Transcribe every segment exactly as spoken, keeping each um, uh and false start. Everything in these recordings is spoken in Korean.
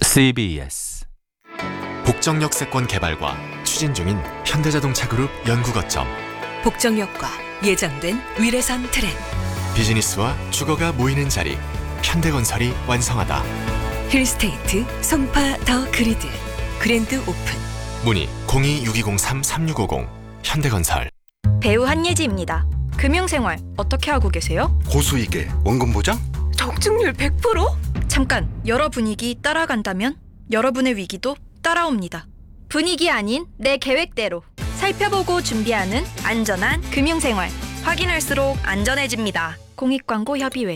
씨비에스 복정역세권 개발과 추진 중인 현대자동차 그룹 연구 거점. 복정역과 예정된 위례선 트램, 비즈니스와 주거가 모이는 자리, 현대건설이 완성하다. 힐스테이트 송파 더 그리드 그랜드 오픈. 문의 공이 육이공삼 삼육오공. 현대건설. 배우 한예지입니다. 금융생활 어떻게 하고 계세요? 고수익에 원금 보장? 적중률 백 퍼센트? 잠깐, 여러 분위기 따라간다면 여러분의 위기도 따라옵니다. 분위기 아닌 내 계획대로 살펴보고 준비하는 안전한 금융생활. 확인할수록 안전해집니다. 공익광고협의회.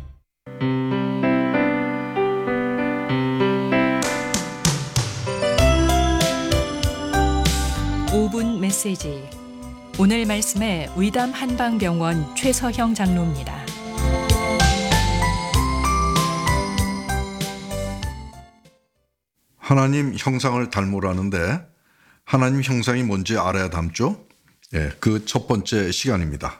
오 분 메시지. 오늘 말씀의 의담 한방병원 최서형 장로입니다. 하나님 형상을 닮으라는데 하나님 형상이 뭔지 알아야 닮죠? 예, 그 첫 번째 시간입니다.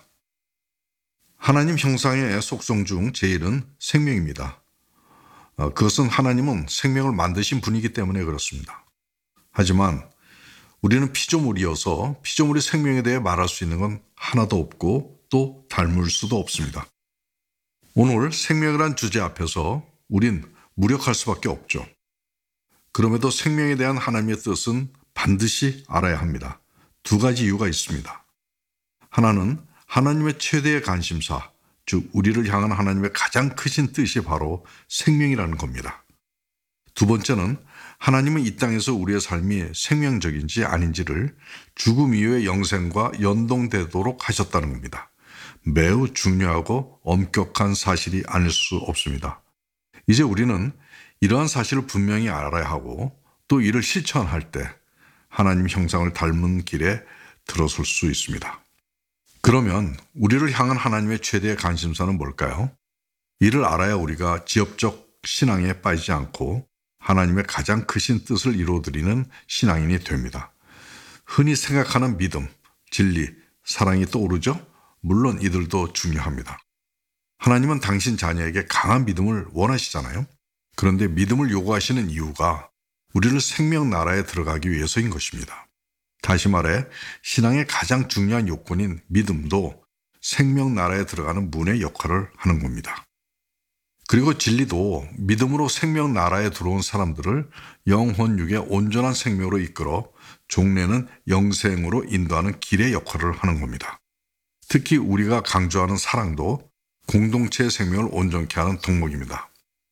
하나님 형상의 속성 중 제일은 생명입니다. 어, 그것은 하나님은 생명을 만드신 분이기 때문에 그렇습니다. 하지만 우리는 피조물이어서 피조물의 생명에 대해 말할 수 있는 건 하나도 없고 또 닮을 수도 없습니다. 오늘 생명이란 주제 앞에서 우린 무력할 수밖에 없죠. 그럼에도 생명에 대한 하나님의 뜻은 반드시 알아야 합니다. 두 가지 이유가 있습니다. 하나는 하나님의 최대의 관심사, 즉 우리를 향한 하나님의 가장 크신 뜻이 바로 생명이라는 겁니다. 두 번째는 하나님은 이 땅에서 우리의 삶이 생명적인지 아닌지를 죽음 이후의 영생과 연동되도록 하셨다는 겁니다. 매우 중요하고 엄격한 사실이 아닐 수 없습니다. 이제 우리는 이러한 사실을 분명히 알아야 하고 또 이를 실천할 때 하나님 형상을 닮은 길에 들어설 수 있습니다. 그러면 우리를 향한 하나님의 최대의 관심사는 뭘까요? 이를 알아야 우리가 지엽적 신앙에 빠지지 않고 하나님의 가장 크신 뜻을 이루어드리는 신앙인이 됩니다. 흔히 생각하는 믿음, 진리, 사랑이 떠오르죠? 물론 이들도 중요합니다. 하나님은 당신 자녀에게 강한 믿음을 원하시잖아요. 그런데 믿음을 요구하시는 이유가 우리를 생명 나라에 들어가기 위해서인 것입니다. 다시 말해 신앙의 가장 중요한 요건인 믿음도 생명 나라에 들어가는 문의 역할을 하는 겁니다. 그리고 진리도 믿음으로 생명 나라에 들어온 사람들을 영혼육의 온전한 생명으로 이끌어 종래는 영생으로 인도하는 길의 역할을 하는 겁니다. 특히 우리가 강조하는 사랑도 공동체의 생명을 온전케 하는 덕목입니다.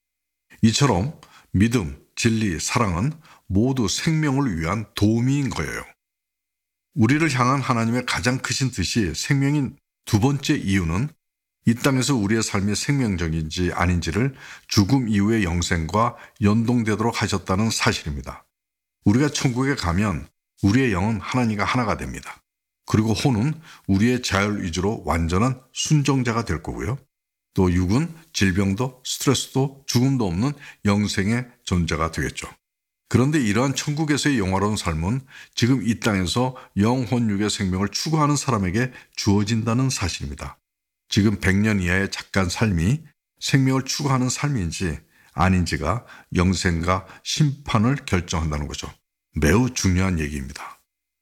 이처럼 믿음, 진리, 사랑은 모두 생명을 위한 도움인 거예요. 우리를 향한 하나님의 가장 크신 뜻이 생명인 두 번째 이유는 이 땅에서 우리의 삶이 생명적인지 아닌지를 죽음 이후의 영생과 연동되도록 하셨다는 사실입니다. 우리가 천국에 가면 우리의 영은 하나님과 하나가 됩니다. 그리고 혼은 우리의 자율 위주로 완전한 순종자가 될 거고요. 또 육은 질병도 스트레스도 죽음도 없는 영생의 존재가 되겠죠. 그런데 이러한 천국에서의 영화로운 삶은 지금 이 땅에서 영혼육의 생명을 추구하는 사람에게 주어진다는 사실입니다. 지금 백 년 이하의 잠깐 삶이 생명을 추구하는 삶인지 아닌지가 영생과 심판을 결정한다는 거죠. 매우 중요한 얘기입니다.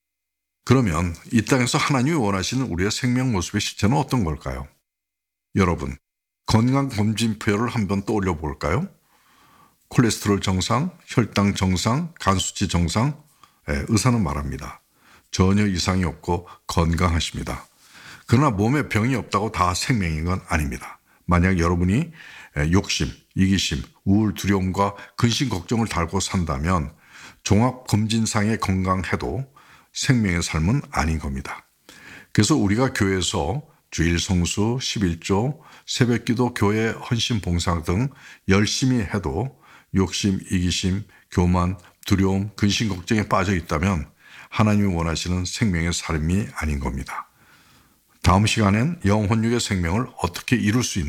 그러면 이 땅에서 하나님이 원하시는 우리의 생명 모습의 실체는 어떤 걸까요? 여러분, 건강검진표를 한번 떠올려 볼까요? 콜레스테롤 정상, 혈당 정상, 간수치 정상. 네, 의사는 말합니다. 전혀 이상이 없고 건강하십니다. 그러나 몸에 병이 없다고 다 생명인 건 아닙니다. 만약 여러분이 욕심, 이기심, 우울, 두려움과 근심, 걱정을 달고 산다면 종합검진상의 건강해도 생명의 삶은 아닌 겁니다. 그래서 우리가 교회에서 주일 성수, 십일조, 새벽기도, 교회 헌신 봉사 등 열심히 해도 욕심, 이기심, 교만, 두려움, 근심, 걱정에 빠져 있다면 하나님이 원하시는 생명의 삶이 아닌 겁니다. 다음 시간엔 영혼육의 생명을 어떻게 이룰 수 있는지